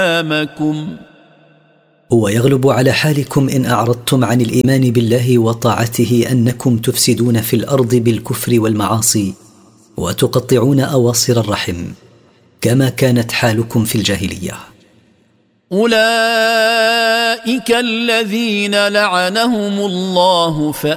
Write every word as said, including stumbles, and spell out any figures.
أيامكم ويغلب على حالكم إن أعرضتم عن الإيمان بالله وطاعته أنكم تفسدون في الأرض بالكفر والمعاصي وتقطعون أواصر الرحم كما كانت حالكم في الجاهلية. أولئك الذين لعنهم الله